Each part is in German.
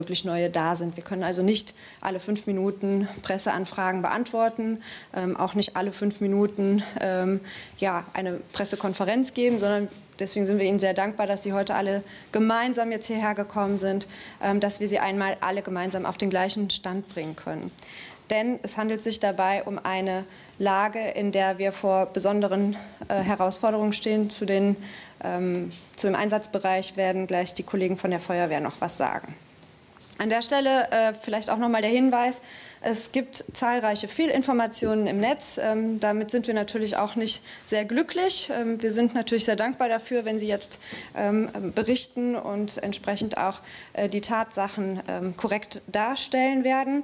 wirklich neue da sind. Wir können also nicht alle 5 Minuten Presseanfragen beantworten, auch nicht alle 5 Minuten eine Pressekonferenz geben, sondern deswegen sind wir Ihnen sehr dankbar, dass Sie heute alle gemeinsam jetzt hierher gekommen sind, dass wir Sie einmal alle gemeinsam auf den gleichen Stand bringen können. Denn es handelt sich dabei um eine Lage, in der wir vor besonderen Herausforderungen stehen. Zu dem Einsatzbereich werden gleich die Kollegen von der Feuerwehr noch was sagen. An der Stelle vielleicht auch noch mal der Hinweis, es gibt zahlreiche Fehlinformationen im Netz. Damit sind wir natürlich auch nicht sehr glücklich. Wir sind natürlich sehr dankbar dafür, wenn Sie jetzt berichten und entsprechend auch die Tatsachen korrekt darstellen werden.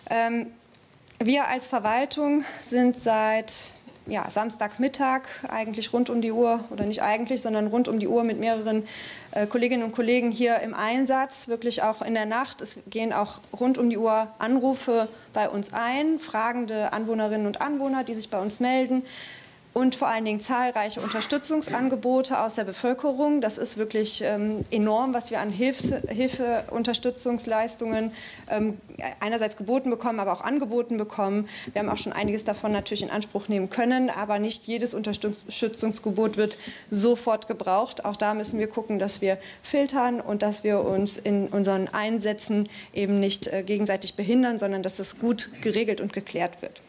Wir als Verwaltung sind seit Samstagmittag eigentlich rund um die Uhr, oder nicht eigentlich, sondern rund um die Uhr mit mehreren Kolleginnen und Kollegen hier im Einsatz, wirklich auch in der Nacht. Es gehen auch rund um die Uhr Anrufe bei uns ein, fragende Anwohnerinnen und Anwohner, die sich bei uns melden. Und vor allen Dingen zahlreiche Unterstützungsangebote aus der Bevölkerung. Das ist wirklich enorm, was wir an Hilfeunterstützungsleistungen einerseits geboten bekommen, aber auch angeboten bekommen. Wir haben auch schon einiges davon natürlich in Anspruch nehmen können, aber nicht jedes Unterstützungsgebot wird sofort gebraucht. Auch da müssen wir gucken, dass wir filtern und dass wir uns in unseren Einsätzen eben nicht gegenseitig behindern, sondern dass es gut geregelt und geklärt wird.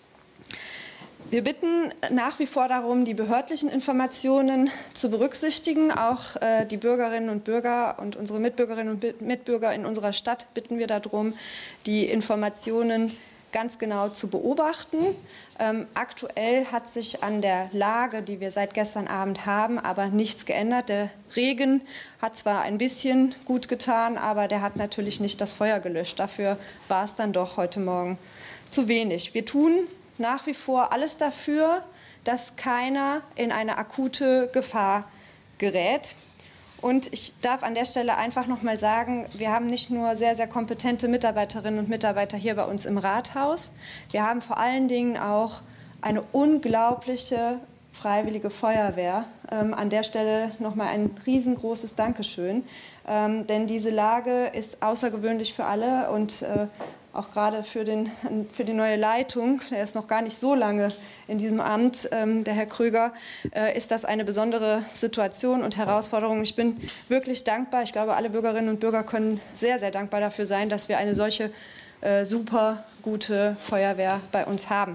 Wir bitten nach wie vor darum, die behördlichen Informationen zu berücksichtigen. Auch die Bürgerinnen und Bürger und unsere Mitbürgerinnen und Mitbürger in unserer Stadt bitten wir darum, die Informationen ganz genau zu beobachten. Aktuell hat sich an der Lage, die wir seit gestern Abend haben, aber nichts geändert. Der Regen hat zwar ein bisschen gut getan, aber der hat natürlich nicht das Feuer gelöscht. Dafür war es dann doch heute Morgen zu wenig. Wir tun nach wie vor alles dafür, dass keiner in eine akute Gefahr gerät. Und ich darf an der Stelle einfach noch mal sagen, wir haben nicht nur sehr, sehr kompetente Mitarbeiterinnen und Mitarbeiter hier bei uns im Rathaus, wir haben vor allen Dingen auch eine unglaubliche Freiwillige Feuerwehr. An der Stelle noch mal ein riesengroßes Dankeschön, denn diese Lage ist außergewöhnlich für alle und auch gerade für die neue Leitung, der ist noch gar nicht so lange in diesem Amt, der Herr Krüger, ist das eine besondere Situation und Herausforderung. Ich bin wirklich dankbar. Ich glaube, alle Bürgerinnen und Bürger können sehr, sehr dankbar dafür sein, dass wir eine solche super gute Feuerwehr bei uns haben.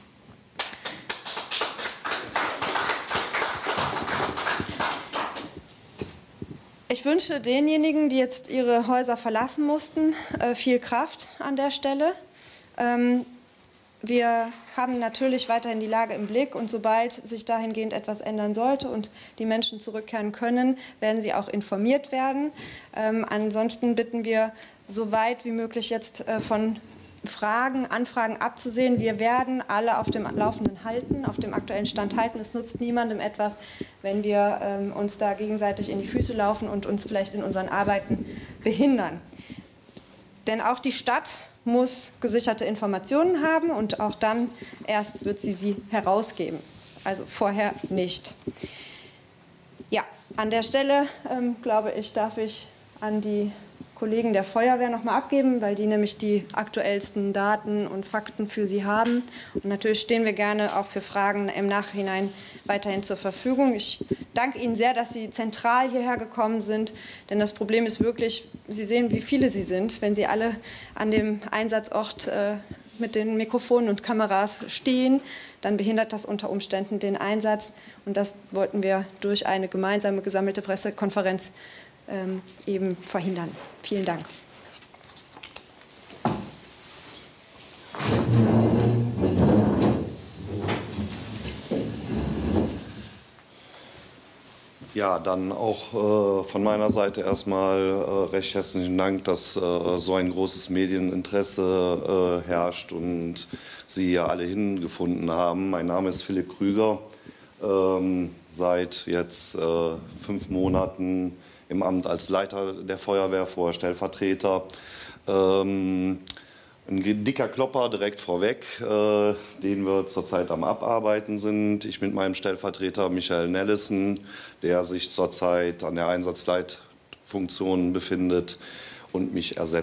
Ich wünsche denjenigen, die jetzt ihre Häuser verlassen mussten, viel Kraft an der Stelle. Wir haben natürlich weiterhin die Lage im Blick und sobald sich dahingehend etwas ändern sollte und die Menschen zurückkehren können, werden sie auch informiert werden. Ansonsten bitten wir, so weit wie möglich jetzt von Anfragen abzusehen. Wir werden alle auf dem Laufenden halten, auf dem aktuellen Stand halten. Es nutzt niemandem etwas, wenn wir uns da gegenseitig in die Füße laufen und uns vielleicht in unseren Arbeiten behindern. Denn auch die Stadt muss gesicherte Informationen haben und auch dann erst wird sie herausgeben. Also vorher nicht. Ja, an der Stelle, glaube ich, darf ich an die Kollegen der Feuerwehr noch mal abgeben, weil die nämlich die aktuellsten Daten und Fakten für Sie haben. Und natürlich stehen wir gerne auch für Fragen im Nachhinein weiterhin zur Verfügung. Ich danke Ihnen sehr, dass Sie zentral hierher gekommen sind, denn das Problem ist wirklich, Sie sehen, wie viele Sie sind, wenn Sie alle an dem Einsatzort mit den Mikrofonen und Kameras stehen, dann behindert das unter Umständen den Einsatz. Und das wollten wir durch eine gemeinsame gesammelte Pressekonferenz eben verhindern. Vielen Dank. Ja, dann auch von meiner Seite erstmal recht herzlichen Dank, dass so ein großes Medieninteresse herrscht und Sie hier alle hingefunden haben. Mein Name ist Philipp Krüger, seit jetzt 5 Monaten im Amt als Leiter der Feuerwehr, vorher Stellvertreter. Ein dicker Klopper direkt vorweg, den wir zurzeit am Abarbeiten sind. Ich mit meinem Stellvertreter Michael Nellissen, der sich zurzeit an der Einsatzleitfunktion befindet und mich ersetzt.